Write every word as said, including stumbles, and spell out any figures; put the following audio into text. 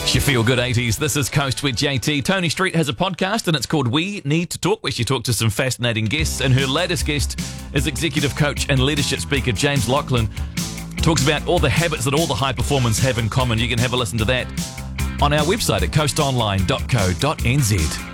Your Feel Good eighties. This is Coast with J T. Tony Street has a podcast and it's called We Need to Talk, where she talks to some fascinating guests. And her latest guest is executive coach and leadership speaker James Laughlin. Talks about all the habits that all the high performers have in common. You can have a listen to that on our website at coast online dot co dot n z.